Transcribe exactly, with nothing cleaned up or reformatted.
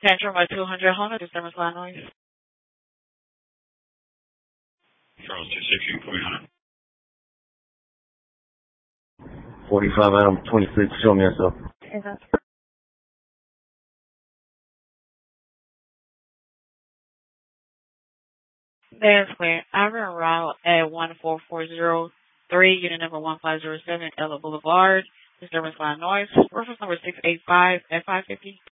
Tantrum by two hundred Honda, disturbance line noise. Charles two sixty, three hundred. forty-five Adam twenty-six, show me yourself. Okay. That's clear. Ivory route at one four four zero three, unit number one five zero seven, Ella Boulevard, disturbance line noise. Reference number six eight five at five fifty.